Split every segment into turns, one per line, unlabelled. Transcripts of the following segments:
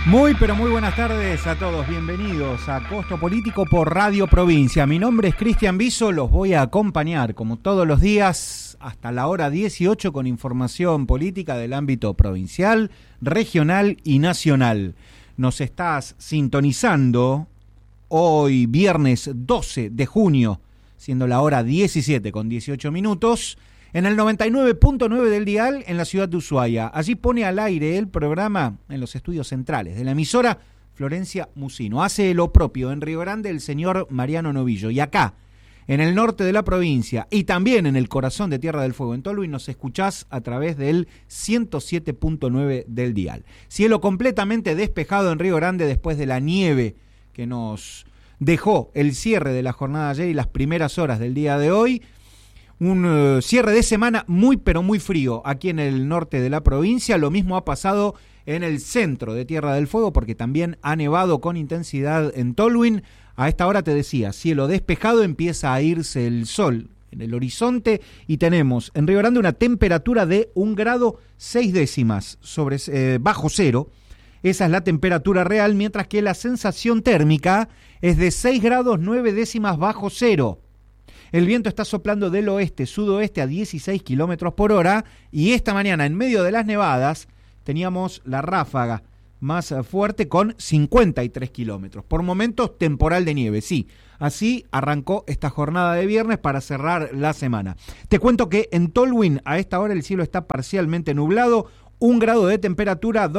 Muy, pero muy buenas tardes a todos. Bienvenidos a Costo Político por Radio Provincia. Mi nombre es Cristian Biso, los voy a acompañar como todos los días hasta la hora 18 con información política del ámbito provincial, regional y nacional. Nos estás sintonizando hoy viernes 12 de junio, siendo la hora 17 con 18 minutos, en el 99.9 del dial en la ciudad de Ushuaia. Allí pone al aire el programa en los estudios centrales de la emisora Florencia Musino. Hace lo propio en Río Grande el señor Mariano Novillo. Y acá, en el norte de la provincia y también en el corazón de Tierra del Fuego, en Tolwyn, nos escuchás a través del 107.9 del dial. Cielo completamente despejado en Río Grande después de la nieve que nos dejó el cierre de la jornada ayer y las primeras horas del día de hoy. Un cierre de semana muy pero muy frío aquí en el norte de la provincia. Lo mismo ha pasado en el centro de Tierra del Fuego porque también ha nevado con intensidad en Tolwyn. A esta hora te decía, cielo despejado, empieza a irse el sol en el horizonte y tenemos en Río Grande una temperatura de 1 grado 6 décimas bajo cero. Esa es la temperatura real, mientras que la sensación térmica es de 6 grados 9 décimas bajo cero. El viento está soplando del oeste-sudoeste a 16 kilómetros por hora y esta mañana, en medio de las nevadas, teníamos la ráfaga más fuerte con 53 kilómetros. Por momentos, temporal de nieve, sí. Así arrancó esta jornada de viernes para cerrar la semana. Te cuento que en Tolwyn a esta hora el cielo está parcialmente nublado, 1 grado de temperatura,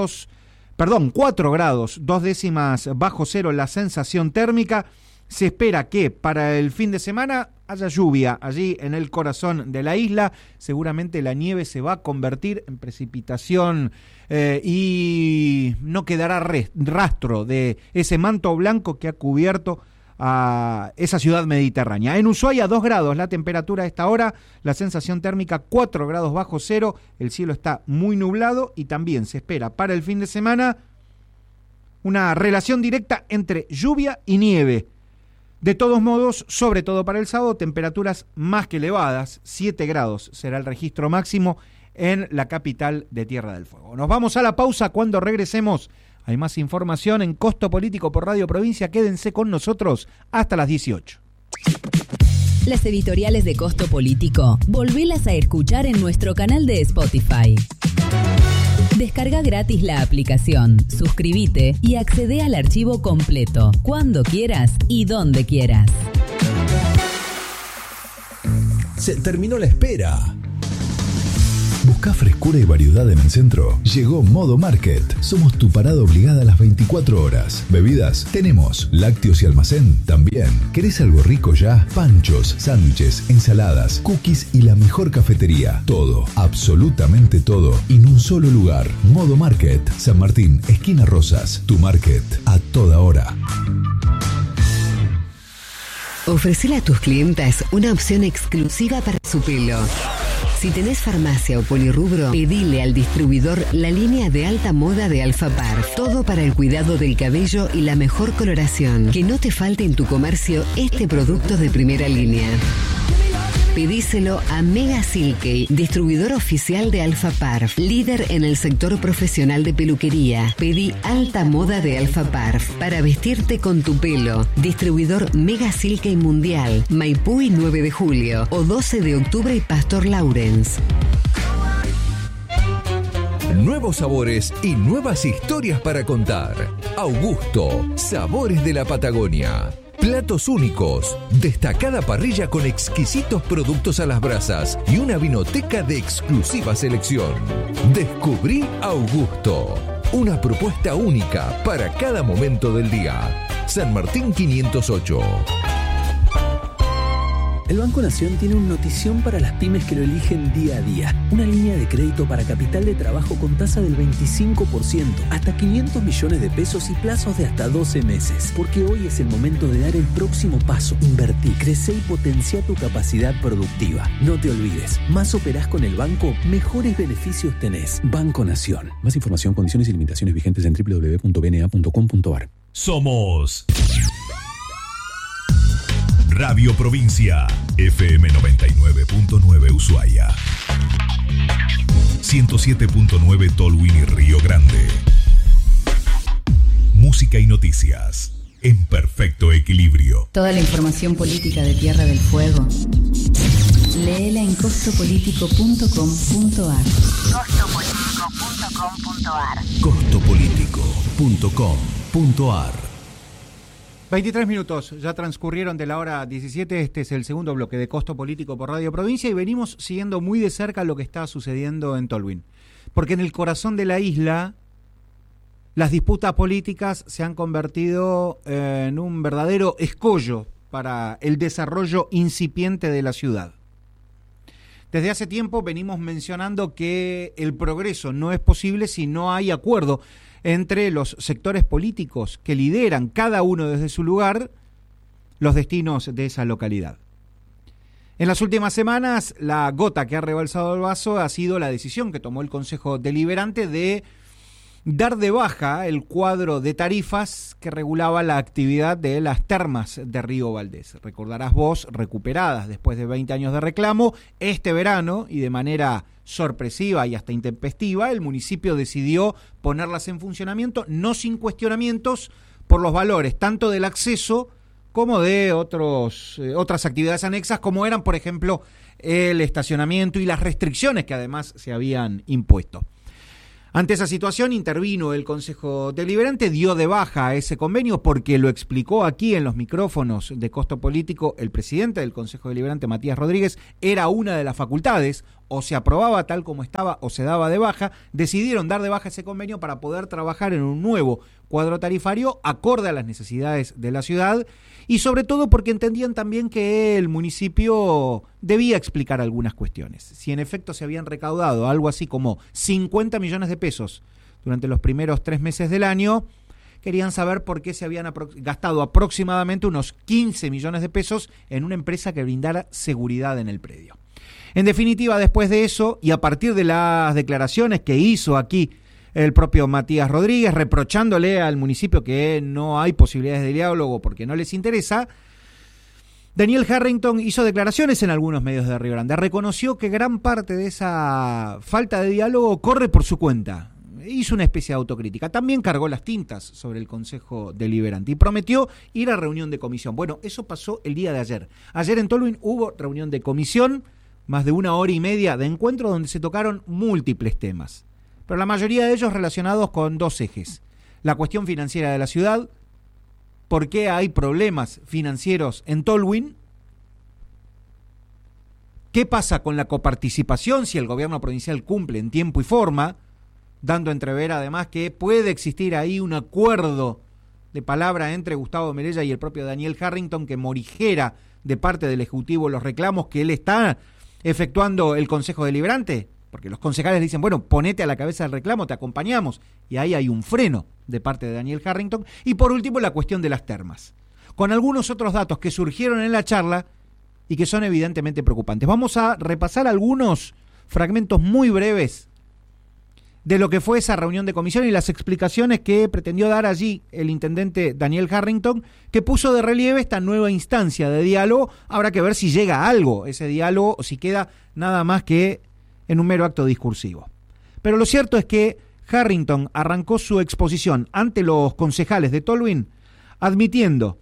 4 grados, 2 décimas bajo cero la sensación térmica. Se espera que para el fin de semana haya lluvia allí en el corazón de la isla. Seguramente la nieve se va a convertir en precipitación y no quedará rastro de ese manto blanco que ha cubierto a esa ciudad mediterránea. En Ushuaia 2 grados la temperatura a esta hora, la sensación térmica 4 grados bajo cero, el cielo está muy nublado y también se espera para el fin de semana una relación directa entre lluvia y nieve. De todos modos, sobre todo para el sábado, temperaturas más que elevadas, 7 grados será el registro máximo en la capital de Tierra del Fuego. Nos vamos a la pausa. Cuando regresemos hay más información en Costo Político por Radio Provincia. Quédense con nosotros hasta las 18.
Las editoriales de Costo Político, volvélas a escuchar en nuestro canal de Spotify. Descarga gratis la aplicación, suscríbete y accede al archivo completo, cuando quieras y donde quieras.
Se terminó la espera. ¿Buscás frescura y variedad en el centro? Llegó Modo Market. Somos tu parada obligada a las 24 horas. Bebidas, tenemos. Lácteos y almacén, también. ¿Querés algo rico ya? Panchos, sándwiches, ensaladas, cookies y la mejor cafetería. Todo, absolutamente todo, en un solo lugar. Modo Market. San Martín, esquina Rosas. Tu market, a toda hora.
Ofrecele a tus clientas una opción exclusiva para su pelo. Si tenés farmacia o polirrubro, pedile al distribuidor la línea de alta moda de Alfa Parf. Todo para el cuidado del cabello y la mejor coloración. Que no te falte en tu comercio este producto de primera línea. Pedíselo a Mega Silkey, distribuidor oficial de Alfa Parf, líder en el sector profesional de peluquería. Pedí alta moda de Alfa Parf para vestirte con tu pelo. Distribuidor Mega Silkey Mundial, Maipú y 9 de julio, o 12 de octubre y Pastor Lawrence.
Nuevos sabores y nuevas historias para contar. Augusto, sabores de la Patagonia. Platos únicos, destacada parrilla con exquisitos productos a las brasas y una vinoteca de exclusiva selección. Descubrí Augusto, una propuesta única para cada momento del día. San Martín 508.
El Banco Nación tiene una notición para las pymes que lo eligen día a día. Una línea de crédito para capital de trabajo con tasa del 25%, hasta 500 millones de pesos y plazos de hasta 12 meses. Porque hoy es el momento de dar el próximo paso. Invertí, crece y potencia tu capacidad productiva. No te olvides, más operás con el banco, mejores beneficios tenés. Banco Nación. Más información, condiciones y limitaciones vigentes en www.bna.com.ar.
Somos Radio Provincia, FM 99.9 Ushuaia, 107.9 Tolwyn y Río Grande,
Toda la información política de Tierra del Fuego, léela en costopolítico.com.ar.
Costopolítico.com.ar.
23 minutos ya transcurrieron de la hora 17. Este es el segundo bloque de Costo Político por Radio Provincia y venimos siguiendo muy de cerca lo que está sucediendo en Tolwyn. Porque en el corazón de la isla las disputas políticas se han convertido en un verdadero escollo para el desarrollo incipiente de la ciudad. Desde hace tiempo venimos mencionando que el progreso no es posible si no hay acuerdo entre los sectores políticos que lideran, cada uno desde su lugar, los destinos de esa localidad. En las últimas semanas, la gota que ha rebalsado el vaso ha sido la decisión que tomó el Consejo Deliberante de dar de baja el cuadro de tarifas que regulaba la actividad de las termas de Río Valdés. Recordarás vos, recuperadas después de 20 años de reclamo, este verano y de manera sorpresiva y hasta intempestiva, el municipio decidió ponerlas en funcionamiento, no sin cuestionamientos, por los valores tanto del acceso como de otras actividades anexas, como eran, por ejemplo, el estacionamiento y las restricciones que además se habían impuesto. Ante esa situación intervino el Consejo Deliberante, dio de baja a ese convenio porque lo explicó aquí en los micrófonos de Costo Político el presidente del Consejo Deliberante, Matías Rodríguez, era una de las facultades, o se aprobaba tal como estaba o se daba de baja. Decidieron dar de baja ese convenio para poder trabajar en un nuevo cuadro tarifario acorde a las necesidades de la ciudad y sobre todo porque entendían también que el municipio debía explicar algunas cuestiones. Si en efecto se habían recaudado algo así como 50 millones de pesos durante los primeros 3 meses del año, querían saber por qué se habían gastado aproximadamente unos 15 millones de pesos en una empresa que brindara seguridad en el predio. En definitiva, después de eso, y a partir de las declaraciones que hizo aquí el propio Matías Rodríguez, reprochándole al municipio que no hay posibilidades de diálogo porque no les interesa, Daniel Harrington hizo declaraciones en algunos medios de Río Grande, reconoció que gran parte de esa falta de diálogo corre por su cuenta, hizo una especie de autocrítica, también cargó las tintas sobre el Consejo Deliberante y prometió ir a reunión de comisión. Bueno, eso pasó el día de ayer. Ayer en Tolwyn hubo reunión de comisión, más de 1 hora y media de encuentro donde se tocaron múltiples temas, pero la mayoría de ellos relacionados con 2 ejes. La cuestión financiera de la ciudad, por qué hay problemas financieros en Tolwyn, qué pasa con la coparticipación si el gobierno provincial cumple en tiempo y forma, dando a entrever además que puede existir ahí un acuerdo de palabra entre Gustavo Melella y el propio Daniel Harrington que morigera de parte del Ejecutivo los reclamos que él está efectuando el Consejo Deliberante, porque los concejales le dicen, bueno, ponete a la cabeza del reclamo, te acompañamos, y ahí hay un freno de parte de Daniel Harrington. Y por último, la cuestión de las termas, con algunos otros datos que surgieron en la charla y que son evidentemente preocupantes. Vamos a repasar algunos fragmentos muy breves de lo que fue esa reunión de comisión y las explicaciones que pretendió dar allí el intendente Daniel Harrington, que puso de relieve esta nueva instancia de diálogo. Habrá que ver si llega a algo ese diálogo o si queda nada más que en un mero acto discursivo. Pero lo cierto es que Harrington arrancó su exposición ante los concejales de Tolwyn admitiendo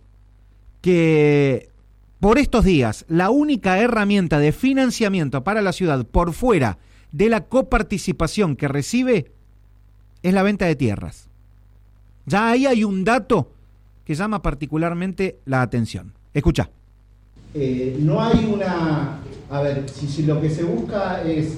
que por estos días la única herramienta de financiamiento para la ciudad por fuera de la coparticipación que recibe es la venta de tierras. Ya ahí hay un dato que llama particularmente la atención. Escuchá.
No hay una... A ver, si lo que se busca es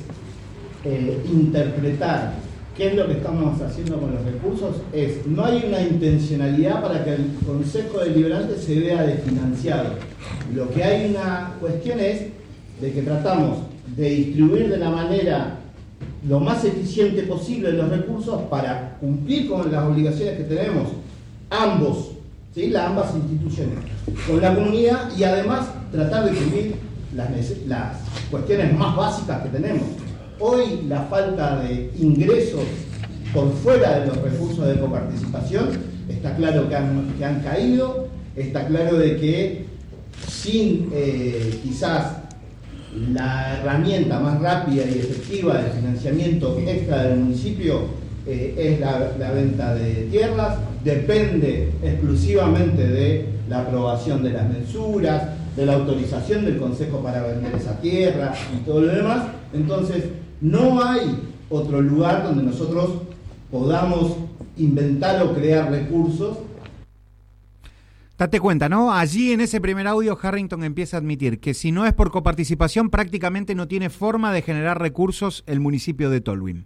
interpretar qué es lo que estamos haciendo con los recursos, no hay una intencionalidad para que el Consejo Deliberante se vea desfinanciado. Lo que hay una cuestión es de que tratamos de distribuir de la manera lo más eficiente posible los recursos para cumplir con las obligaciones que tenemos ambos, ¿sí? Ambas instituciones, con la comunidad y además tratar de cubrir las cuestiones más básicas que tenemos. Hoy la falta de ingresos por fuera de los recursos de coparticipación está claro que han caído, está claro de que sin quizás la herramienta más rápida y efectiva de financiamiento extra del municipio, es la venta de tierras, depende exclusivamente de la aprobación de las mensuras, de la autorización del Consejo para vender esa tierra y todo lo demás. Entonces, no hay otro lugar donde nosotros podamos inventar o crear recursos.
Date cuenta, ¿no? Allí en ese primer audio Harrington empieza a admitir que si no es por coparticipación prácticamente no tiene forma de generar recursos el municipio de Tolwyn.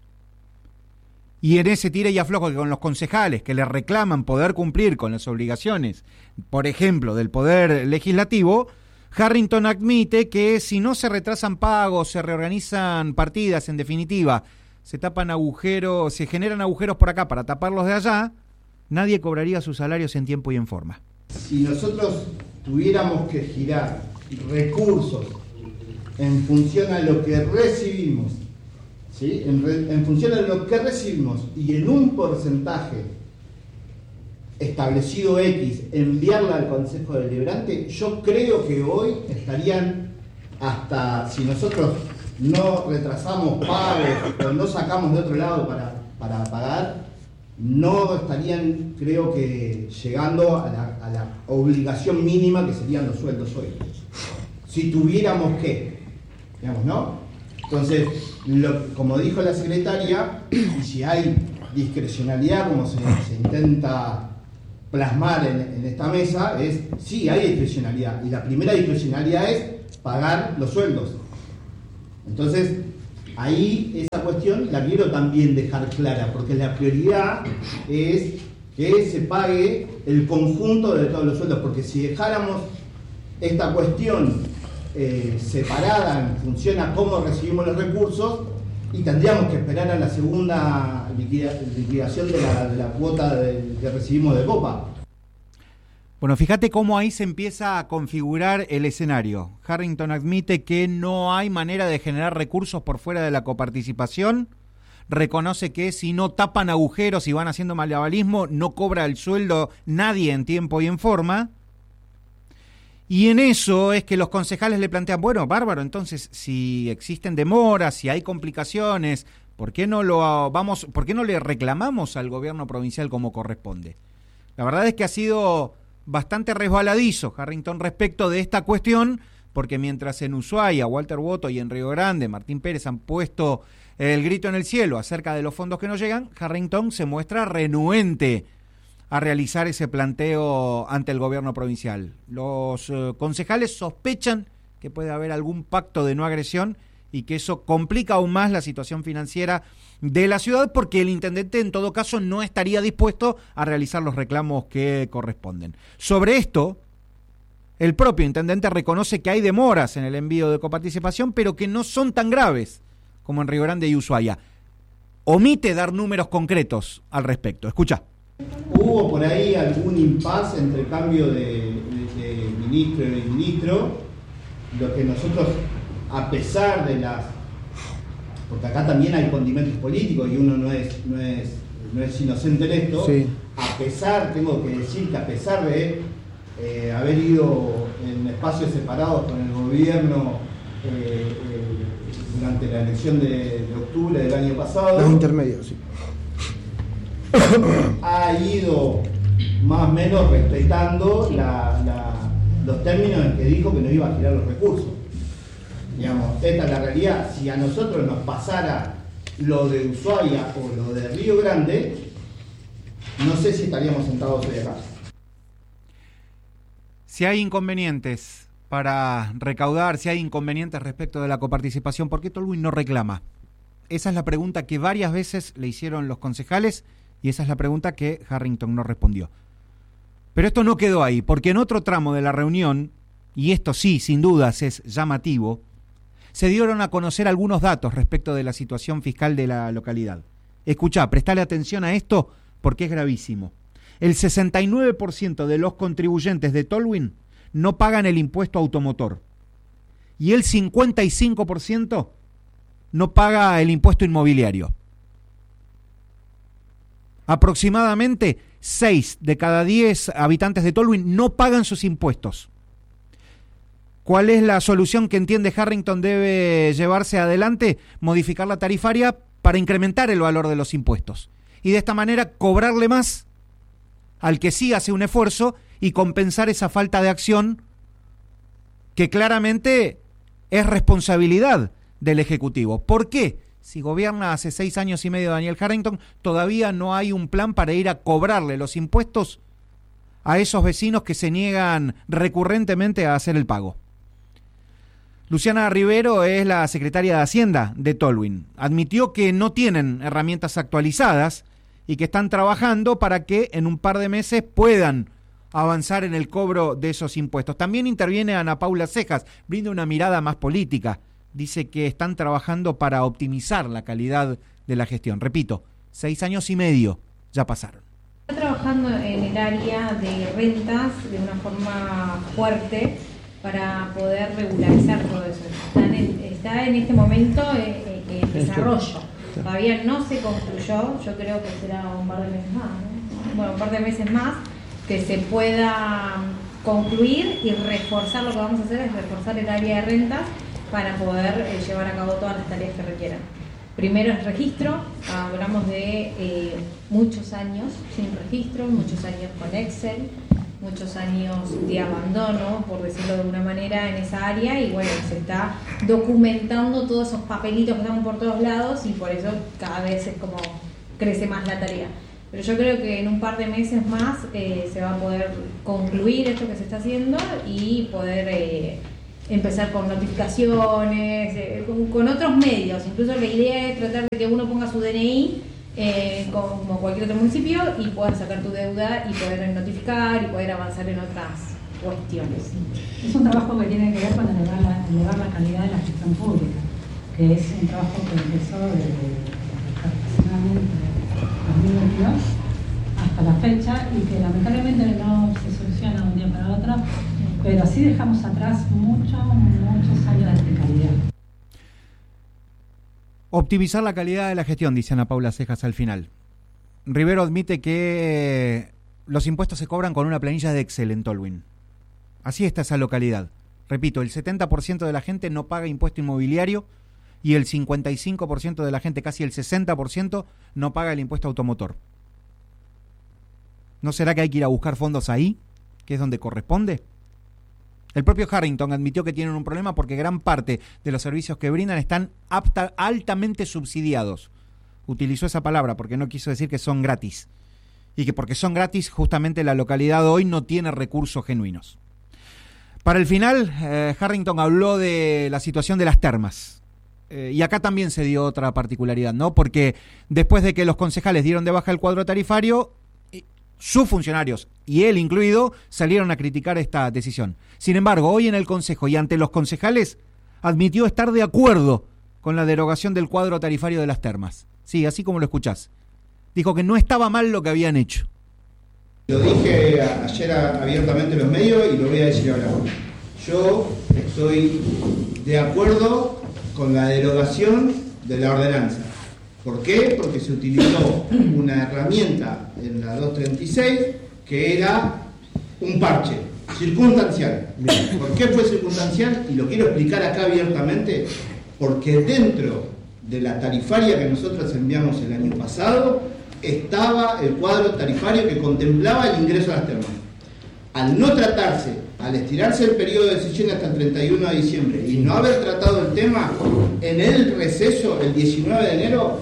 Y en ese tira y aflojo que con los concejales que le reclaman poder cumplir con las obligaciones, por ejemplo, del poder legislativo, Harrington admite que si no se retrasan pagos, se reorganizan partidas, en definitiva, se tapan agujeros, se generan agujeros por acá para taparlos de allá, nadie cobraría sus salarios en tiempo y en forma.
Si nosotros tuviéramos que girar recursos en función a lo que recibimos, ¿sí? En función a lo que recibimos y en un porcentaje establecido X, enviarla al Consejo Deliberante, yo creo que hoy estarían, hasta si nosotros no retrasamos pagos o no sacamos de otro lado para pagar, no estarían, creo que, llegando a la obligación mínima que serían los sueldos hoy. Si tuviéramos que, digamos, ¿no? Entonces, como dijo la secretaria, y si hay discrecionalidad, como se intenta plasmar en esta mesa, sí hay discrecionalidad. Y la primera discrecionalidad es pagar los sueldos. Entonces, ahí esa cuestión la quiero también dejar clara, porque la prioridad es que se pague el conjunto de todos los sueldos, porque si dejáramos esta cuestión separada en función a cómo recibimos los recursos, y tendríamos que esperar a la segunda liquidación de la cuota que recibimos de Copa.
Bueno, fíjate cómo ahí se empieza a configurar el escenario. Harrington admite que no hay manera de generar recursos por fuera de la coparticipación, reconoce que si no tapan agujeros y van haciendo malabarismo, no cobra el sueldo nadie en tiempo y en forma. Y en eso es que los concejales le plantean, bueno, bárbaro, entonces si existen demoras, si hay complicaciones, ¿por qué no le reclamamos al gobierno provincial como corresponde? La verdad es que ha sido bastante resbaladizo Harrington respecto de esta cuestión, porque mientras en Ushuaia, Walter Boto y en Río Grande, Martín Pérez han puesto el grito en el cielo acerca de los fondos que no llegan, Harrington se muestra renuente a realizar ese planteo ante el gobierno provincial. Los concejales sospechan que puede haber algún pacto de no agresión y que eso complica aún más la situación financiera de la ciudad, porque el intendente en todo caso no estaría dispuesto a realizar los reclamos que corresponden. Sobre esto, el propio intendente reconoce que hay demoras en el envío de coparticipación, pero que no son tan graves como en Río Grande y Ushuaia. Omite dar números concretos al respecto. Escucha.
Hubo por ahí algún impasse entre cambio de ministro y ministro, lo que nosotros, a pesar de porque acá también hay condimentos políticos y uno no es inocente en esto, sí. Tengo que decir que a pesar de haber ido en espacios separados con el gobierno durante la elección de octubre del año pasado,
los intermedios, sí,
ha ido más o menos respetando los términos en que dijo que no iba a girar los recursos. Digamos, esta es la realidad. Si a nosotros nos pasara lo de Ushuaia o lo de Río Grande, no sé si estaríamos sentados hoy acá.
Si hay inconvenientes para recaudar, si hay inconvenientes respecto de la coparticipación, ¿por qué Tolwyn no reclama? Esa es la pregunta que varias veces le hicieron los concejales y esa es la pregunta que Harrington no respondió. Pero esto no quedó ahí, porque en otro tramo de la reunión, y esto sí, sin dudas, es llamativo, se dieron a conocer algunos datos respecto de la situación fiscal de la localidad. Escuchá, prestale atención a esto porque es gravísimo. El 69% de los contribuyentes de Tolwyn no pagan el impuesto automotor y el 55% no paga el impuesto inmobiliario. Aproximadamente 6 de cada 10 habitantes de Tolwyn no pagan sus impuestos. ¿Cuál es la solución que entiende Harrington debe llevarse adelante? Modificar la tarifaria para incrementar el valor de los impuestos. Y de esta manera cobrarle más al que sí hace un esfuerzo y compensar esa falta de acción que claramente es responsabilidad del Ejecutivo. ¿Por qué? Si gobierna hace 6 años y medio Daniel Harrington, todavía no hay un plan para ir a cobrarle los impuestos a esos vecinos que se niegan recurrentemente a hacer el pago. Luciana Rivero es la secretaria de Hacienda de Tolwyn. Admitió que no tienen herramientas actualizadas y que están trabajando para que en un par de meses puedan avanzar en el cobro de esos impuestos. También interviene Ana Paula Cejas, brinda una mirada más política. Dice que están trabajando para optimizar la calidad de la gestión. Repito, 6 años y medio ya pasaron.
Está trabajando en el área de rentas de una forma fuerte para poder regularizar todo eso. Está en este momento en desarrollo. Todavía no se concluyó, yo creo que será un par de meses más, ¿no? Bueno, un par de meses más, que se pueda concluir y reforzar. Lo que vamos a hacer es reforzar el área de rentas para poder llevar a cabo todas las tareas que requieran. Primero es registro, hablamos de muchos años sin registro, muchos años con Excel, muchos años de abandono, por decirlo de alguna manera, en esa área, y bueno, se está documentando todos esos papelitos que están por todos lados y por eso cada vez es como crece más la tarea. Pero yo creo que en un par de meses más se va a poder concluir esto que se está haciendo y poder empezar con notificaciones, con otros medios. Incluso la idea es tratar de que uno ponga su DNI como cualquier otro municipio y puedas sacar tu deuda y poder notificar y poder avanzar en otras cuestiones.
Es un trabajo que tiene que ver con elevar la calidad de la gestión pública, que es un trabajo que empezó desde aproximadamente 2022 hasta la fecha y que lamentablemente no se soluciona de un día para otro, pero sí dejamos atrás muchos años de calidad.
Optimizar la calidad de la gestión, dice Ana Paula Cejas al final. Rivero admite que los impuestos se cobran con una planilla de Excel en Tolwyn. Así está esa localidad. Repito, el 70% de la gente no paga impuesto inmobiliario y el 55% de la gente, casi el 60%, no paga el impuesto automotor. ¿No será que hay que ir a buscar fondos ahí, que es donde corresponde? El propio Harrington admitió que tienen un problema porque gran parte de los servicios que brindan están altamente subsidiados. Utilizó esa palabra porque no quiso decir que son gratis. Y que porque son gratis, justamente la localidad hoy no tiene recursos genuinos. Para el final, Harrington habló de la situación de las termas. Y acá también se dio otra particularidad, ¿no? Porque después de que los concejales dieron de baja el cuadro tarifario, sus funcionarios, y él incluido, salieron a criticar esta decisión. Sin embargo, hoy en el Consejo y ante los concejales, admitió estar de acuerdo con la derogación del cuadro tarifario de las termas. Sí, así como lo escuchás. Dijo que no estaba mal lo que habían hecho.
Lo dije ayer abiertamente en los medios y lo voy a decir ahora. Yo estoy de acuerdo con la derogación de la ordenanza. ¿Por qué? Porque se utilizó una herramienta en la 236 que era un parche circunstancial. ¿Por qué fue circunstancial? Y lo quiero explicar acá abiertamente, porque dentro de la tarifaria que nosotros enviamos el año pasado estaba el cuadro tarifario que contemplaba el ingreso a las termas. Al no tratarse, al estirarse el periodo de sesión hasta el 31 de diciembre y no haber tratado el tema, en el receso, el 19 de enero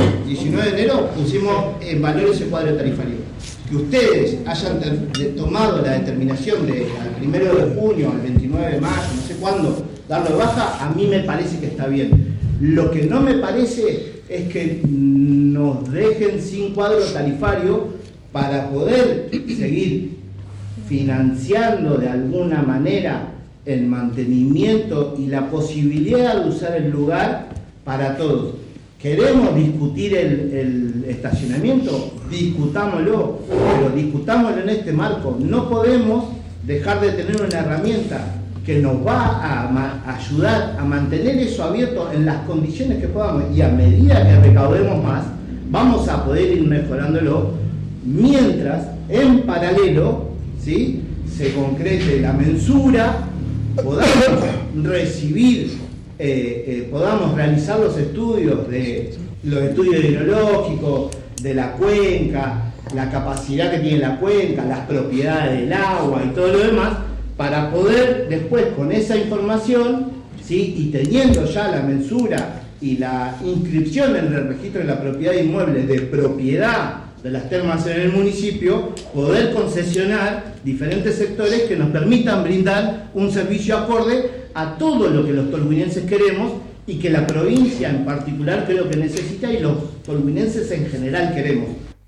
pusimos en valor ese cuadro tarifario. Que ustedes hayan tomado la determinación de al 1 de junio, al 29 de mayo, no sé cuándo, darlo de baja, a mí me parece que está bien. Lo que no me parece es que nos dejen sin cuadro tarifario para poder seguir financiando de alguna manera el mantenimiento y la posibilidad de usar el lugar para todos. ¿Queremos discutir el estacionamiento? Discutámoslo, pero discutámoslo en este marco. No podemos dejar de tener una herramienta que nos va a ayudar a mantener eso abierto en las condiciones que podamos, y a medida que recaudemos más, vamos a poder ir mejorándolo, mientras en paralelo, ¿sí?, se concrete la mensura, podamos recibir, podamos realizar los estudios de los estudios hidrológicos de la cuenca, la capacidad que tiene la cuenca, las propiedades del agua y todo lo demás, para poder después con esa información, ¿sí?, y teniendo ya la mensura y la inscripción en el registro de la propiedad inmueble de propiedad de las termas en el municipio, poder concesionar diferentes sectores que nos permitan brindar un servicio acorde a todo lo que los tolhuinenses queremos y que la provincia en particular creo que necesita y los tolhuinenses en general queremos.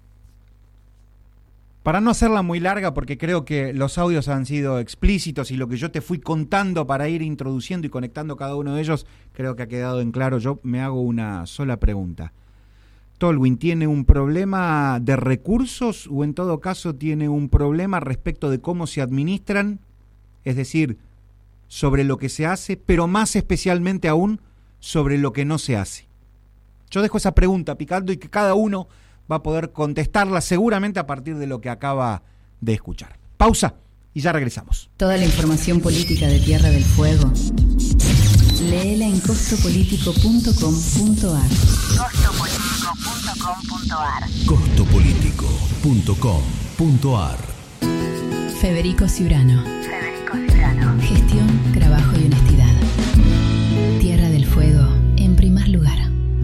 Para no hacerla muy larga, porque creo que los audios han sido explícitos y lo que yo te fui contando para ir introduciendo y conectando cada uno de ellos, creo que ha quedado en claro. Yo me hago una sola pregunta. ¿Tolhuin tiene un problema de recursos o en todo caso tiene un problema respecto de cómo se administran? Es decir, sobre lo que se hace, pero más especialmente aún sobre lo que no se hace. Yo dejo esa pregunta picando y que cada uno va a poder contestarla seguramente a partir de lo que acaba de escuchar. Pausa y ya regresamos.
Toda la información política de Tierra del Fuego, léela en costopolitico.com.ar.
Costopolítico.com.ar.
Federico Ciurano. Gestión, trabajo y honestidad. Tierra del Fuego, en primer lugar.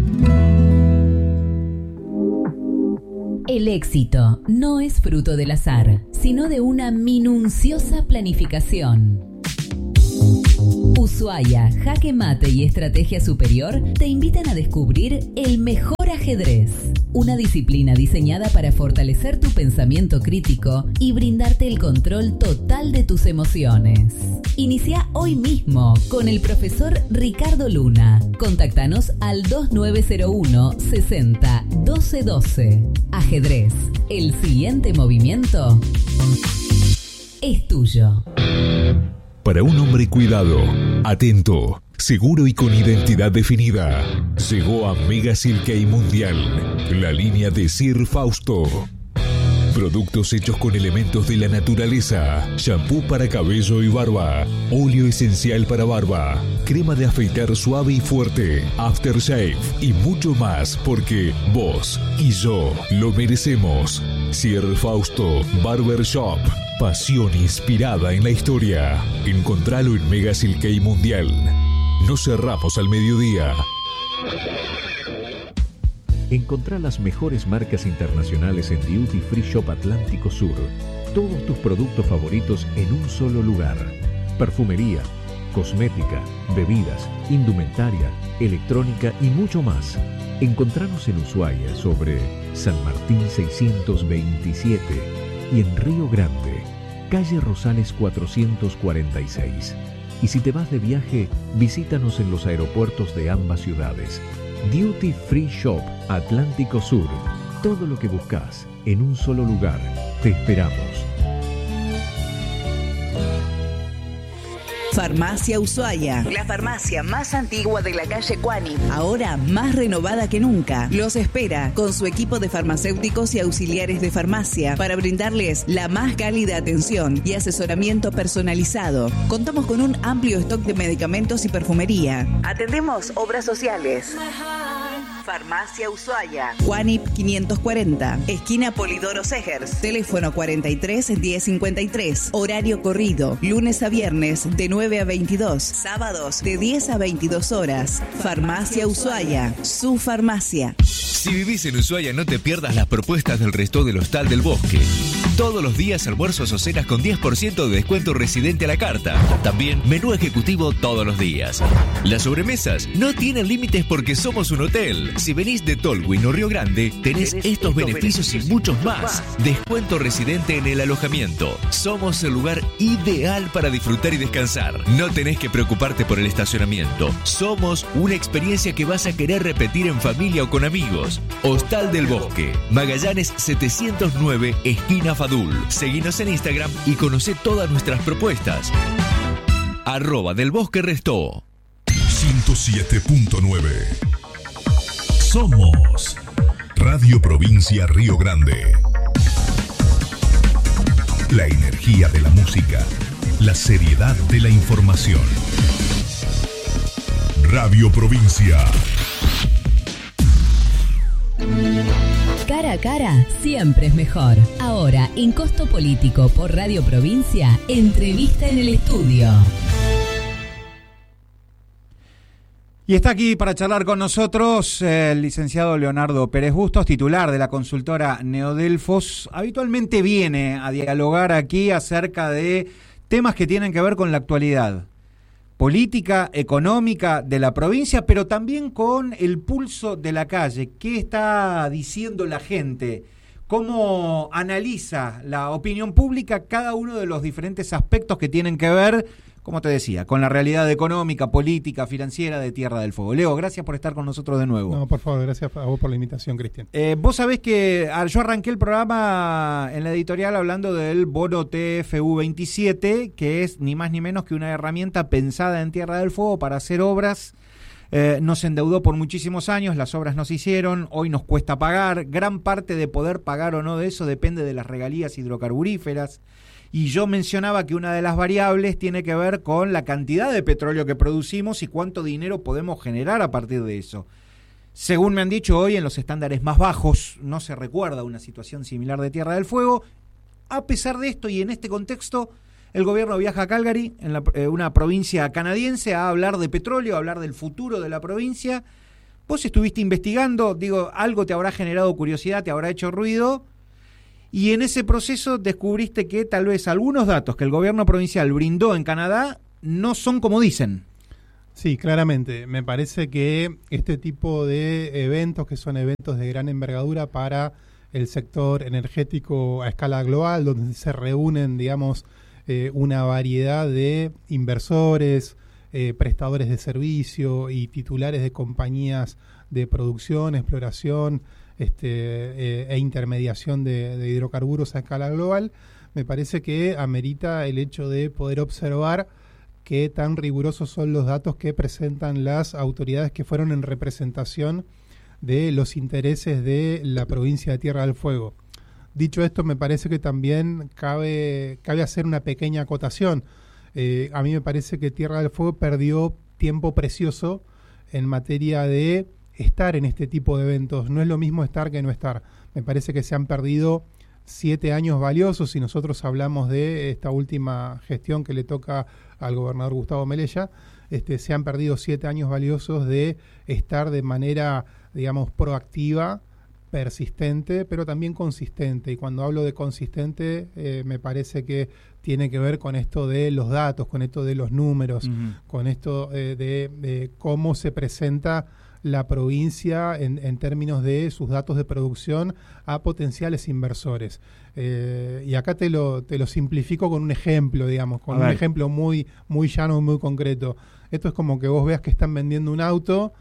El éxito no es fruto del azar, sino de una minuciosa planificación. Ushuaia, Jaque Mate y Estrategia Superior te invitan a descubrir el mejor ajedrez, una disciplina diseñada para fortalecer tu pensamiento crítico y brindarte el control total de tus emociones. Inicia hoy mismo con el profesor Ricardo Luna. Contáctanos al 2901 60 12 12. Ajedrez, el siguiente movimiento es tuyo.
Para un hombre cuidado, atento, seguro y con identidad definida, llegó a Mega Silkei Mundial, la línea de Sir Fausto. Productos hechos con elementos de la naturaleza, shampoo para cabello y barba, óleo esencial para barba, crema de afeitar suave y fuerte, aftershave y mucho más, porque vos y yo lo merecemos. Sir Fausto Barber Shop, pasión inspirada en la historia. Encontralo en Mega Silkei Mundial. No cerramos al mediodía.
Encontrá las mejores marcas internacionales en Duty Free Shop Atlántico Sur. Todos tus productos favoritos en un solo lugar. Perfumería, cosmética, bebidas, indumentaria, electrónica y mucho más. Encontranos en Ushuaia sobre San Martín 627 y en Río Grande, calle Rosales 446. Y si te vas de viaje, visítanos en los aeropuertos de ambas ciudades. Duty Free Shop Atlántico Sur. Todo lo que buscas en un solo lugar. Te esperamos.
Farmacia Ushuaia, la farmacia más antigua de la calle Cuani, ahora más renovada que nunca. Los espera con su equipo de farmacéuticos y auxiliares de farmacia para brindarles la más cálida atención y asesoramiento personalizado. Contamos con un amplio stock de medicamentos y perfumería. Atendemos obras sociales. Farmacia Ushuaia, Juanip 540, esquina Polidoro Segers, teléfono 43 1053, horario corrido, lunes a viernes de 9 a 22, sábados de 10 a 22 horas. Farmacia Ushuaia, su farmacia.
Si vivís en Ushuaia, no te pierdas las propuestas del resto del Hostal del Bosque. Todos los días almuerzos o cenas con 10% de descuento residente a la carta. También menú ejecutivo todos los días. Las sobremesas no tienen límites porque somos un hotel. Si venís de Tolhuin o Río Grande, tenés estos beneficios y muchos más. Descuento residente en el alojamiento. Somos el lugar ideal para disfrutar y descansar. No tenés que preocuparte por el estacionamiento. Somos una experiencia que vas a querer repetir en familia o con amigos. Hostal del Bosque, Magallanes 709, esquina Fadul. Seguinos en Instagram y conocé todas nuestras propuestas. @delbosquerestó.
107.9. Somos Radio Provincia Río Grande. La energía de la música, la seriedad de la información. Radio Provincia.
Cara a cara siempre es mejor. Ahora, en Costo Político por Radio Provincia, entrevista en el estudio.
Y está aquí para charlar con nosotros el licenciado Leonardo Pérez Bustos, titular de la consultora Neodelfos. Habitualmente viene a dialogar aquí acerca de temas que tienen que ver con la actualidad política, económica de la provincia, pero también con el pulso de la calle. ¿Qué está diciendo la gente? ¿Cómo analiza la opinión pública cada uno de los diferentes aspectos que tienen que ver, como te decía, con la realidad económica, política, financiera de Tierra del Fuego? Leo, gracias por estar con nosotros de nuevo.
No, por favor, gracias a vos por la invitación, Cristian.
Vos sabés que yo arranqué el programa en la editorial hablando del bono TFU 27, que es ni más ni menos que una herramienta pensada en Tierra del Fuego para hacer obras. Nos endeudó por muchísimos años, las obras no se hicieron, hoy nos cuesta pagar. Gran parte de poder pagar o no de eso depende de las regalías hidrocarburíferas. Y yo mencionaba que una de las variables tiene que ver con la cantidad de petróleo que producimos y cuánto dinero podemos generar a partir de eso. Según me han dicho hoy, en los estándares más bajos no se recuerda una situación similar de Tierra del Fuego. A pesar de esto y en este contexto, el gobierno viaja a Calgary, una provincia canadiense, a hablar de petróleo, a hablar del futuro de la provincia. Vos estuviste investigando, algo te habrá generado curiosidad, te habrá hecho ruido. Y en ese proceso descubriste que tal vez algunos datos que el gobierno provincial brindó en Canadá no son como dicen.
Sí, claramente. Me parece que este tipo de eventos, que son eventos de gran envergadura para el sector energético a escala global, donde se reúnen, una variedad de inversores, prestadores de servicio y titulares de compañías de producción, exploración, e intermediación de hidrocarburos a escala global, me parece que amerita el hecho de poder observar qué tan rigurosos son los datos que presentan las autoridades que fueron en representación de los intereses de la provincia de Tierra del Fuego. Dicho esto, me parece que también cabe hacer una pequeña acotación. A mí me parece que Tierra del Fuego perdió tiempo precioso en materia de estar en este tipo de eventos. No es lo mismo estar que no estar. Me parece que se han perdido 7 años valiosos, si nosotros hablamos de esta última gestión que le toca al gobernador Gustavo Melella. Se han perdido 7 años valiosos de estar de manera, proactiva, persistente, pero también consistente. Y cuando hablo de consistente, me parece que tiene que ver con esto de los datos, con esto de los números, con esto de cómo se presenta la provincia en términos de sus datos de producción a potenciales inversores. Y acá te lo simplifico con un ejemplo, con un ejemplo muy, muy llano y muy concreto. Esto es como que vos veas que están vendiendo un auto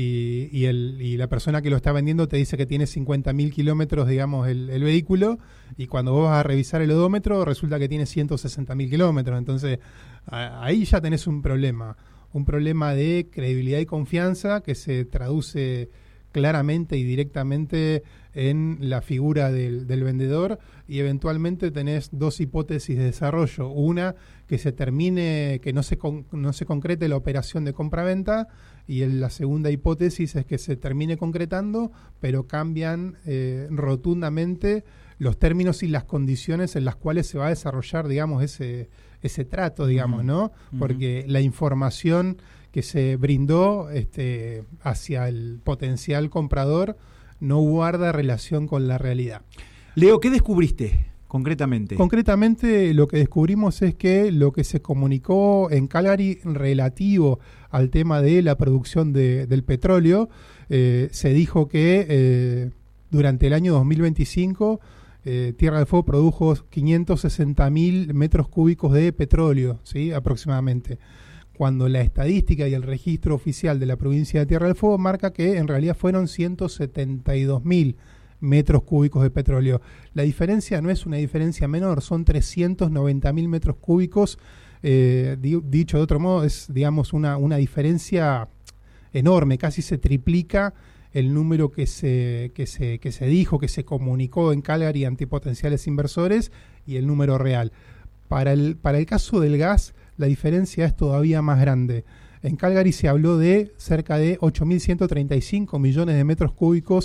y la persona que lo está vendiendo te dice que tiene 50.000 kilómetros, el vehículo, y cuando vos vas a revisar el odómetro resulta que tiene 160.000 kilómetros. Entonces, ahí ya tenés un problema de credibilidad y confianza que se traduce claramente y directamente en la figura del vendedor, y eventualmente tenés dos hipótesis de desarrollo. Una, que se termine, que no se concrete la operación de compra-venta, y la segunda hipótesis es que se termine concretando, pero cambian rotundamente los términos y las condiciones en las cuales se va a desarrollar, ese trato, ¿no? Porque la información que se brindó hacia el potencial comprador no guarda relación con la realidad.
Leo, ¿qué descubriste concretamente?
Concretamente, lo que descubrimos es que lo que se comunicó en Calgary relativo al tema de la producción del petróleo, se dijo que durante el año 2025 Tierra del Fuego produjo 560.000 metros cúbicos de petróleo, ¿sí? Aproximadamente. Cuando la estadística y el registro oficial de la provincia de Tierra del Fuego marca que en realidad fueron 172.000 metros cúbicos de petróleo. La diferencia no es una diferencia menor, son 390.000 metros cúbicos. Dicho de otro modo, es una diferencia enorme, casi se triplica el número que se dijo, que se comunicó en Calgary ante potenciales inversores, y el número real. Para el caso del gas, la diferencia es todavía más grande. En Calgary se habló de cerca de 8.135 millones de metros cúbicos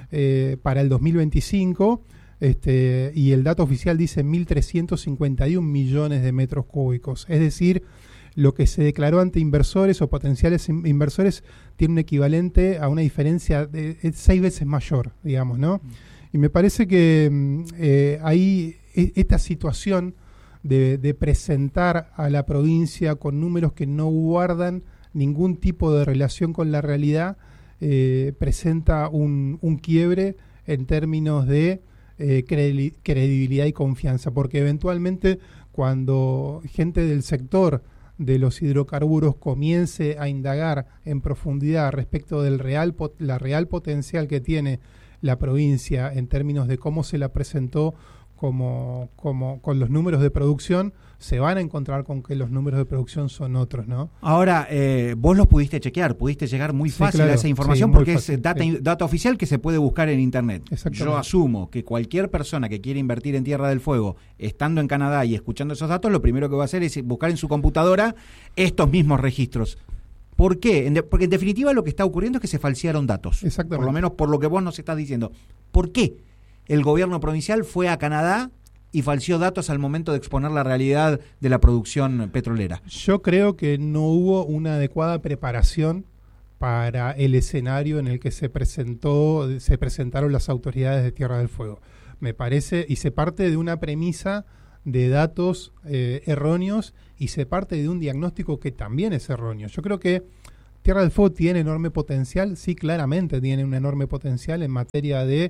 para el 2025, y el dato oficial dice 1.351 millones de metros cúbicos. Es decir, lo que se declaró ante inversores o potenciales inversores tiene un equivalente a una diferencia de 6 veces mayor, digamos, ¿no? Y me parece que ahí esta situación de presentar a la provincia con números que no guardan ningún tipo de relación con la realidad presenta un quiebre en términos de credibilidad y confianza, porque eventualmente cuando gente del sector de los hidrocarburos comience a indagar en profundidad respecto del la real potencial que tiene la provincia en términos de cómo se la presentó como con los números de producción, se van a encontrar con que los números de producción son otros, ¿no?
Ahora, vos los pudiste chequear, pudiste llegar muy fácil a esa información, porque fácil, es data oficial que se puede buscar en Internet. Yo asumo que cualquier persona que quiera invertir en Tierra del Fuego, estando en Canadá y escuchando esos datos, lo primero que va a hacer es buscar en su computadora estos mismos registros. ¿Por qué? Porque en definitiva lo que está ocurriendo es que se falsearon datos. Por lo menos por lo que vos nos estás diciendo. ¿Por qué el gobierno provincial fue a Canadá y falseó datos al momento de exponer la realidad de la producción petrolera?
Yo creo que no hubo una adecuada preparación para el escenario en el que se presentaron las autoridades de Tierra del Fuego. Me parece, y se parte de una premisa de datos erróneos, y se parte de un diagnóstico que también es erróneo. Yo creo que Tierra del Fuego tiene enorme potencial, sí, claramente tiene un enorme potencial en materia de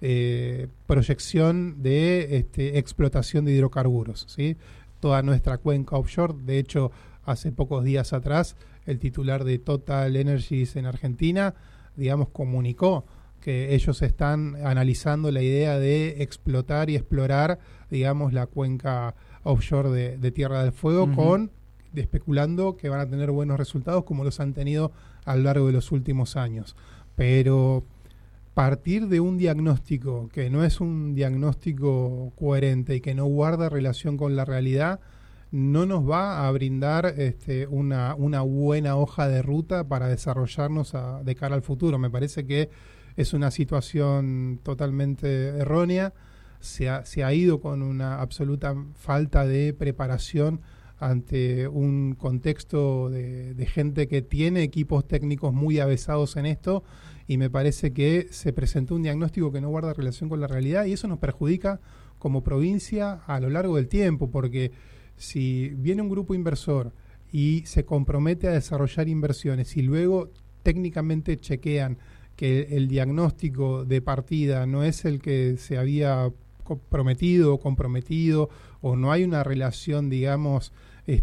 proyección de explotación de hidrocarburos, ¿sí? Toda nuestra cuenca offshore, de hecho, hace pocos días atrás, el titular de Total Energies en Argentina, digamos, comunicó que ellos están analizando la idea de explotar y explorar, digamos, la cuenca offshore de Tierra del Fuego, especulando que van a tener buenos resultados como los han tenido a lo largo de los últimos años. Pero partir de un diagnóstico que no es un diagnóstico coherente y que no guarda relación con la realidad, no nos va a brindar una buena hoja de ruta para desarrollarnos de cara al futuro. Me parece que es una situación totalmente errónea. Se ha ido con una absoluta falta de preparación ante un contexto de gente que tiene equipos técnicos muy avesados en esto, y me parece que se presentó un diagnóstico que no guarda relación con la realidad, y eso nos perjudica como provincia a lo largo del tiempo, porque si viene un grupo inversor y se compromete a desarrollar inversiones y luego técnicamente chequean que el diagnóstico de partida no es el que se había prometido o comprometido, o no hay una relación, digamos,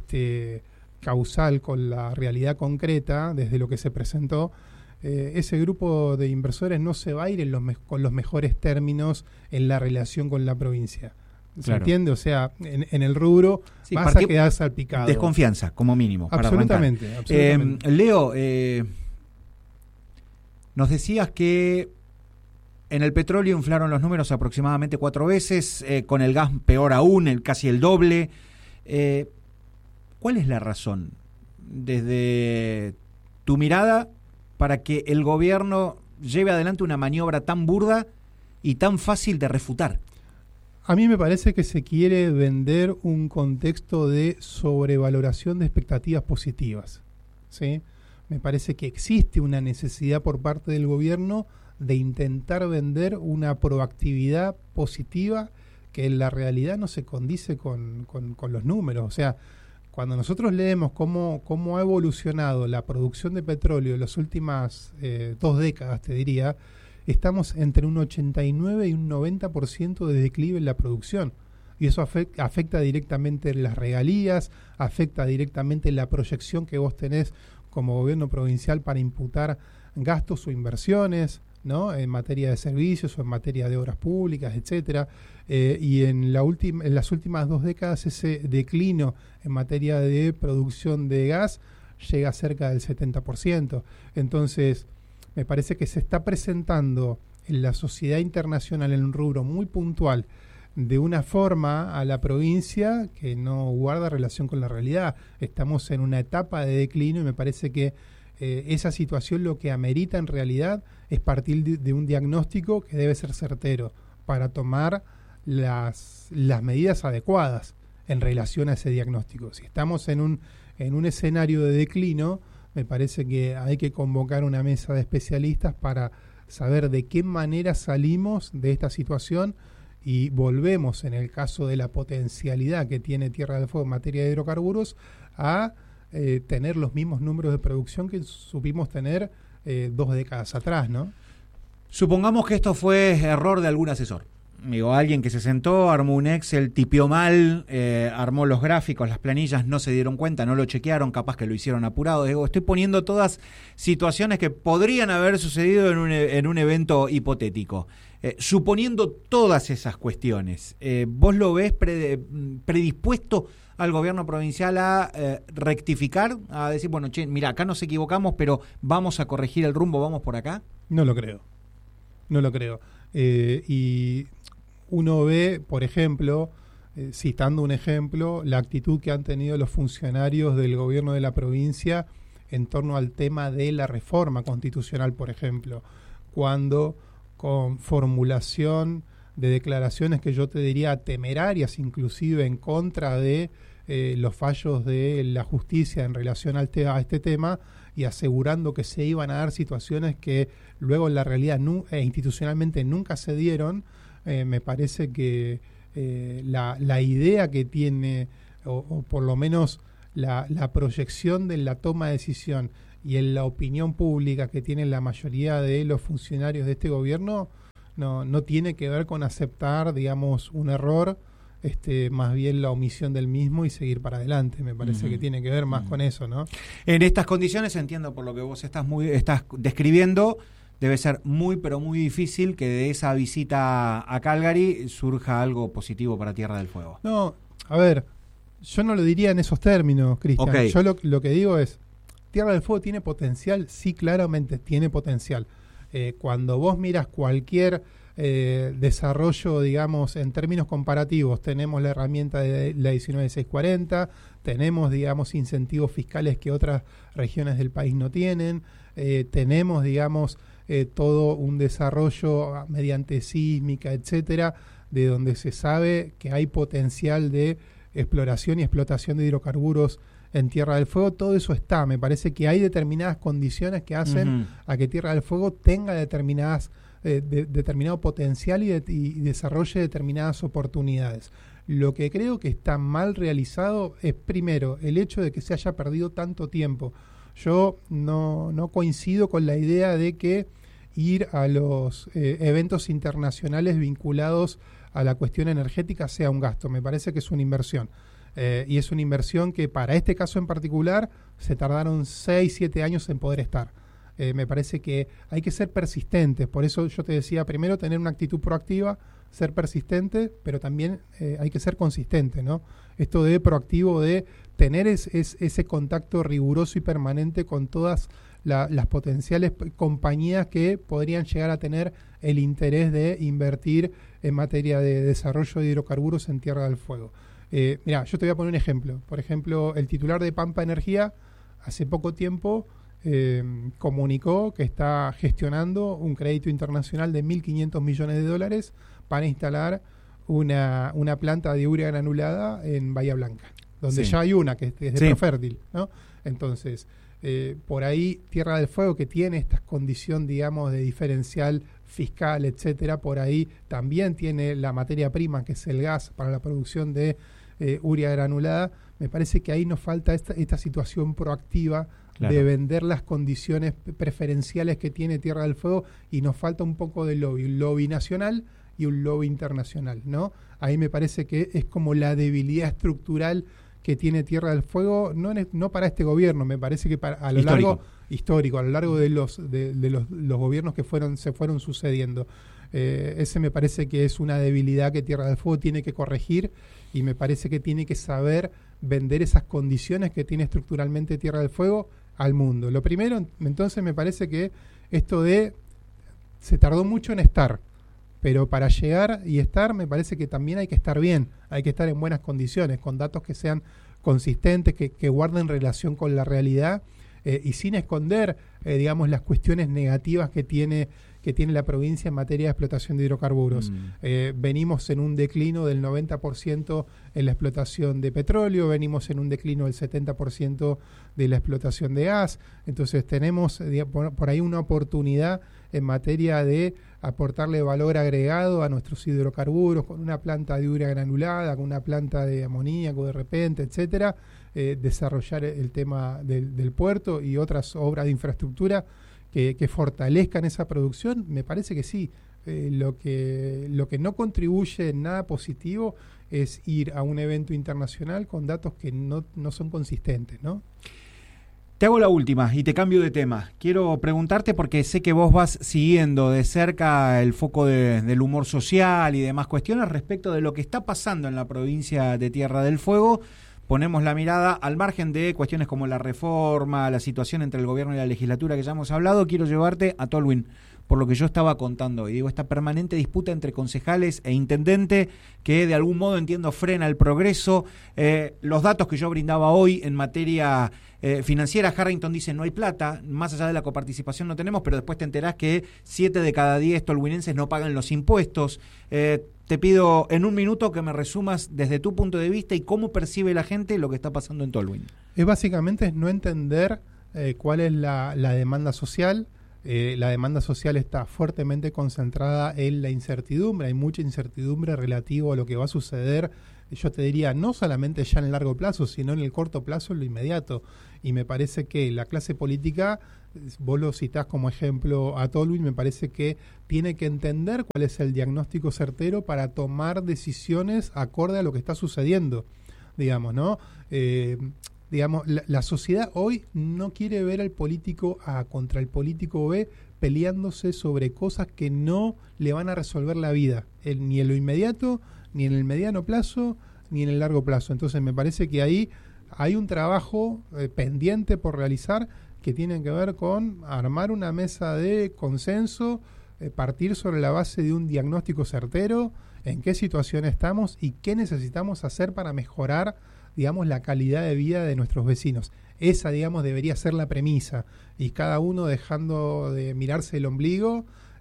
causal con la realidad concreta desde lo que se presentó, ese grupo de inversores no se va a ir con los mejores términos en la relación con la provincia. ¿Se entiende? O sea, en el rubro vas a quedar salpicado.
Desconfianza, como mínimo.
Absolutamente. Absolutamente.
Leo, nos decías que en el petróleo inflaron los números aproximadamente 4 veces, con el gas peor aún, casi el doble. ¿Cuál es la razón, desde tu mirada, para que el gobierno lleve adelante una maniobra tan burda y tan fácil de refutar?
A mí me parece que se quiere vender un contexto de sobrevaloración de expectativas positivas, ¿sí? Me parece que existe una necesidad por parte del gobierno de intentar vender una proactividad positiva que en la realidad no se condice con los números. O sea, cuando nosotros leemos cómo ha evolucionado la producción de petróleo en las últimas 2 décadas, te diría, estamos entre un 89 y un 90% de declive en la producción. Y eso afecta directamente las regalías, afecta directamente la proyección que vos tenés como gobierno provincial para imputar gastos o inversiones, ¿no? En materia de servicios o en materia de obras públicas, etcétera. Y en las últimas 2 décadas ese declino en materia de producción de gas llega a cerca del 70%. Entonces, me parece que se está presentando en la sociedad internacional en un rubro muy puntual de una forma a la provincia que no guarda relación con la realidad. Estamos en una etapa de declino y me parece que esa situación lo que amerita en realidad es partir de un diagnóstico que debe ser certero para tomar las medidas adecuadas en relación a ese diagnóstico. Si estamos en un escenario de declino, me parece que hay que convocar una mesa de especialistas para saber de qué manera salimos de esta situación y volvemos, en el caso de la potencialidad que tiene Tierra del Fuego en materia de hidrocarburos, a tener los mismos números de producción que supimos tener 2 décadas atrás, ¿no?
Supongamos que esto fue error de algún asesor. Digo, alguien que se sentó, armó un Excel, tipió mal, armó los gráficos, las planillas, no se dieron cuenta, no lo chequearon, capaz que lo hicieron apurado. Digo, estoy poniendo todas situaciones que podrían haber sucedido en un evento hipotético. Suponiendo todas esas cuestiones, ¿vos lo ves predispuesto al gobierno provincial a rectificar, a decir, bueno, che, mira, acá nos equivocamos, pero vamos a corregir el rumbo, vamos por acá?
No lo creo. Y uno ve, por ejemplo, citando un ejemplo, la actitud que han tenido los funcionarios del gobierno de la provincia en torno al tema de la reforma constitucional, por ejemplo, cuando con formulación de declaraciones que yo te diría temerarias, inclusive en contra de los fallos de la justicia en relación a este tema, y asegurando que se iban a dar situaciones que luego en la realidad institucionalmente nunca se dieron. Me parece que la idea que tiene, o por lo menos la proyección de la toma de decisión y en la opinión pública que tiene la mayoría de los funcionarios de este gobierno, no tiene que ver con aceptar, digamos, un error, más bien la omisión del mismo y seguir para adelante. Me parece que tiene que ver más con eso, ¿no?
En estas condiciones, entiendo por lo que vos estás describiendo, debe ser muy, pero muy difícil que de esa visita a Calgary surja algo positivo para Tierra del Fuego.
No, a ver, yo no lo diría en esos términos, Cristian.
Okay.
Yo lo que digo es, Tierra del Fuego tiene potencial, sí, claramente tiene potencial. Cuando vos miras cualquier desarrollo, digamos, en términos comparativos, tenemos la herramienta de la 19640, tenemos, digamos, incentivos fiscales que otras regiones del país no tienen, tenemos, digamos, todo un desarrollo mediante sísmica, etcétera, de donde se sabe que hay potencial de exploración y explotación de hidrocarburos en Tierra del Fuego. Todo eso está. Me parece que hay determinadas condiciones que hacen a que Tierra del Fuego tenga determinado potencial y desarrolle determinadas oportunidades. Lo que creo que está mal realizado es, primero, el hecho de que se haya perdido tanto tiempo. Yo no coincido con la idea de que ir a los eventos internacionales vinculados a la cuestión energética sea un gasto. Me parece que es una inversión. Y es una inversión que para este caso en particular se tardaron 6-7 años en poder estar. Me parece que hay que ser persistentes. Por eso yo te decía, primero tener una actitud proactiva, ser persistente, pero también hay que ser consistente, ¿no? Esto de proactivo, de tener ese contacto riguroso y permanente con todas las potenciales compañías que podrían llegar a tener el interés de invertir en materia de desarrollo de hidrocarburos en Tierra del Fuego. Mirá, yo te voy a poner un ejemplo. Por ejemplo, el titular de Pampa Energía hace poco tiempo comunicó que está gestionando un crédito internacional de $1.500 millones para instalar una planta de urea granulada en Bahía Blanca, donde ya hay una que es de Profértil, ¿no? Entonces, por ahí Tierra del Fuego, que tiene esta condición, digamos, de diferencial fiscal, etcétera, por ahí también tiene la materia prima, que es el gas, para la producción de urea granulada. Me parece que ahí nos falta esta situación proactiva, claro, de vender las condiciones preferenciales que tiene Tierra del Fuego, y nos falta un poco de lobby, un lobby nacional y un lobby internacional, ¿no? Ahí me parece que es como la debilidad estructural que tiene Tierra del Fuego, no para este gobierno, me parece que a lo largo histórico, a lo largo de los gobiernos que se fueron sucediendo. Ese me parece que es una debilidad que Tierra del Fuego tiene que corregir, y me parece que tiene que saber vender esas condiciones que tiene estructuralmente Tierra del Fuego al mundo. Lo primero, entonces, me parece que esto se tardó mucho en estar, pero para llegar y estar, me parece que también hay que estar bien, hay que estar en buenas condiciones, con datos que sean consistentes, que guarden relación con la realidad, y sin esconder, digamos, las cuestiones negativas que tiene la provincia en materia de explotación de hidrocarburos. Venimos en un declino del 90% en la explotación de petróleo, venimos en un declino del 70% de la explotación de gas, entonces tenemos por ahí una oportunidad en materia de aportarle valor agregado a nuestros hidrocarburos con una planta de urea granulada, con una planta de amoníaco de repente, etcétera, desarrollar el tema del puerto y otras obras de infraestructura que fortalezcan esa producción. Me parece que sí. Lo que no contribuye en nada positivo es ir a un evento internacional con datos que no son consistentes, ¿no?
Te hago la última y te cambio de tema. Quiero preguntarte, porque sé que vos vas siguiendo de cerca el foco del humor social y demás cuestiones respecto de lo que está pasando en la provincia de Tierra del Fuego. Ponemos la mirada al margen de cuestiones como la reforma, la situación entre el gobierno y la legislatura que ya hemos hablado. Quiero llevarte a Tolwyn, por lo que yo estaba contando. Y digo, esta permanente disputa entre concejales e intendente que de algún modo, entiendo, frena el progreso. Los datos que yo brindaba hoy en materia financiera, Harrington dice no hay plata, más allá de la coparticipación no tenemos, pero después te enterás que 7 de cada 10 tolhuinenses no pagan los impuestos. Te pido en un minuto que me resumas desde tu punto de vista y cómo percibe la gente lo que está pasando en Tolwyn.
Básicamente es no entender cuál es la demanda social. La demanda social está fuertemente concentrada en la incertidumbre. Hay mucha incertidumbre relativo a lo que va a suceder, yo te diría, no solamente ya en el largo plazo, sino en el corto plazo, en lo inmediato. Y me parece que la clase política, vos lo citás como ejemplo a Tolwyn, me parece que tiene que entender cuál es el diagnóstico certero para tomar decisiones acorde a lo que está sucediendo, digamos, ¿no? Digamos, la sociedad hoy no quiere ver al político A contra el político B peleándose sobre cosas que no le van a resolver la vida, ni en lo inmediato, ni en el mediano plazo, ni en el largo plazo. Entonces me parece que ahí hay un trabajo pendiente por realizar que tiene que ver con armar una mesa de consenso, partir sobre la base de un diagnóstico certero, en qué situación estamos y qué necesitamos hacer para mejorar, digamos, la calidad de vida de nuestros vecinos. Esa, digamos, debería ser la premisa, y cada uno dejando de mirarse el ombligo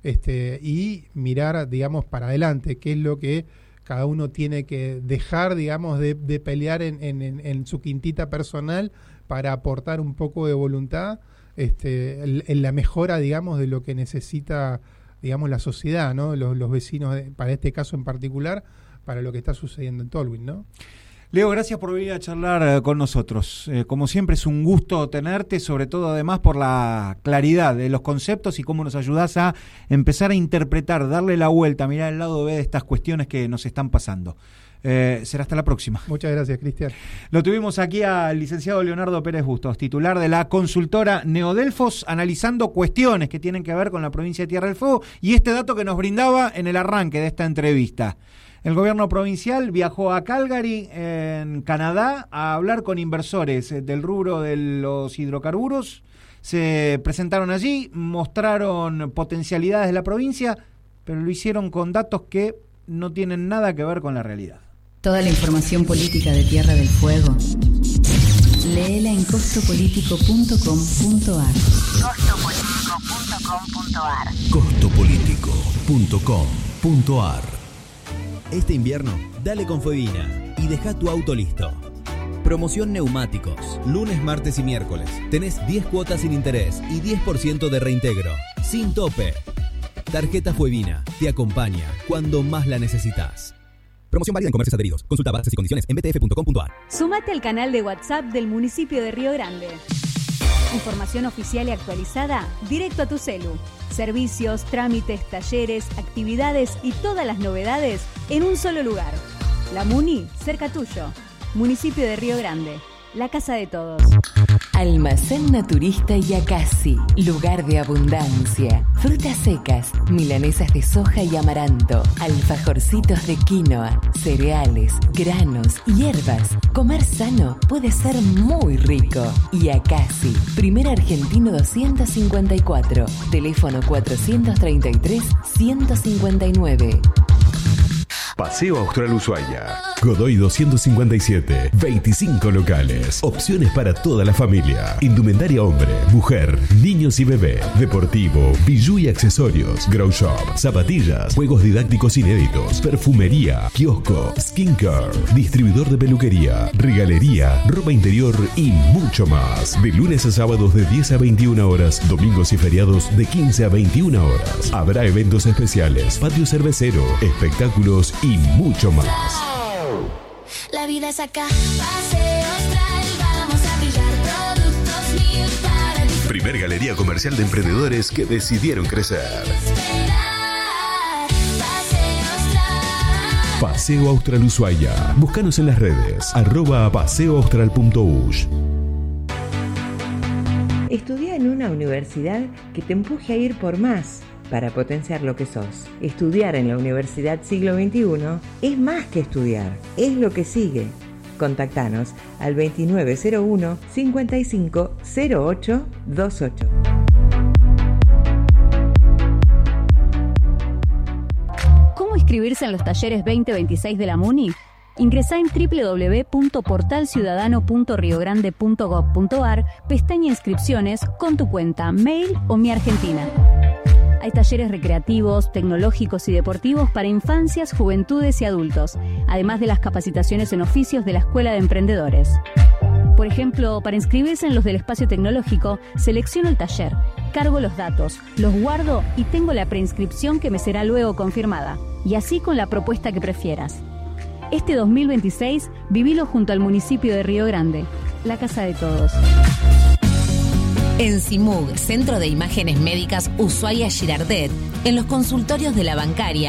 y mirar, digamos, para adelante, qué es lo que cada uno tiene que dejar, digamos, de pelear en su quintita personal para aportar un poco de voluntad en la mejora, digamos, de lo que necesita, digamos, la sociedad, ¿no? Los vecinos, para este caso en particular, para lo que está sucediendo en Tolwyn, ¿no?
Leo, gracias por venir a charlar con nosotros. Como siempre es un gusto tenerte, sobre todo además por la claridad de los conceptos y cómo nos ayudás a empezar a interpretar, darle la vuelta, mirar el lado B de estas cuestiones que nos están pasando. Será hasta la próxima.
Muchas gracias, Cristian.
Lo tuvimos aquí al licenciado Leonardo Pérez Bustos, titular de la consultora Neodelfos, analizando cuestiones que tienen que ver con la provincia de Tierra del Fuego y este dato que nos brindaba en el arranque de esta entrevista. El gobierno provincial viajó a Calgary, en Canadá, a hablar con inversores del rubro de los hidrocarburos. Se presentaron allí, mostraron potencialidades de la provincia, pero lo hicieron con datos que no tienen nada que ver con la realidad.
Toda la información política de Tierra del Fuego, léela en costopolitico.com.ar.
Costopolítico.com.ar.
Este invierno, dale con Fuevina y deja tu auto listo. Promoción neumáticos. Lunes, martes y miércoles. Tenés 10 cuotas sin interés y 10% de reintegro. Sin tope. Tarjeta Fuevina te acompaña cuando más la necesitas. Promoción válida en comercios adheridos. Consulta bases y condiciones en btf.com.ar.
Sumate al canal de WhatsApp del municipio de Río Grande. Información oficial y actualizada directo a tu celu. Servicios, trámites, talleres, actividades y todas las novedades en un solo lugar. La Muni, cerca tuyo. Municipio de Río Grande. La casa de todos.
Almacén Naturista Yacasi, lugar de abundancia. Frutas secas, milanesas de soja y amaranto, alfajorcitos de quinoa, cereales, granos, hierbas. Comer sano puede ser muy rico. Yacasi, Primer Argentino 254, teléfono 433-159.
Paseo Austral Ushuaia. Godoy 257. 25 locales. Opciones para toda la familia. Indumentaria hombre, mujer, niños y bebé. Deportivo, bijú y accesorios. Grow shop, zapatillas, juegos didácticos inéditos. Perfumería, kiosco, skincare. Distribuidor de peluquería, regalería, ropa interior y mucho más. De lunes a sábados de 10 a 21 horas. Domingos y feriados de 15 a 21 horas. Habrá eventos especiales, patio cervecero, espectáculos y mucho más.
La vida es acá, Paseo Austral, vamos a brillar, productos Milk para ti.
Primer galería comercial de emprendedores que decidieron crecer. Paseo Austral Ushuaia. Búscanos en las redes, @paseoaustral.ush.
Estudia en una universidad que te empuje a ir por más para potenciar lo que sos. Estudiar en la Universidad Siglo XXI es más que estudiar, es lo que sigue. Contactanos al 2901 550828.
¿Cómo inscribirse en los talleres 2026 de la MUNI? Ingresá en www.portalciudadano.riogrande.gov.ar, pestaña Inscripciones, con tu cuenta, mail o Mi Argentina. Hay talleres recreativos, tecnológicos y deportivos para infancias, juventudes y adultos, además de las capacitaciones en oficios de la Escuela de Emprendedores. Por ejemplo, para inscribirse en los del espacio tecnológico, selecciono el taller, cargo los datos, los guardo y tengo la preinscripción que me será luego confirmada. Y así con la propuesta que prefieras. Este 2026, vivilo junto al municipio de Río Grande, la casa de todos.
En CIMUG, Centro de Imágenes Médicas Ushuaia Girardet, en los consultorios de la bancaria,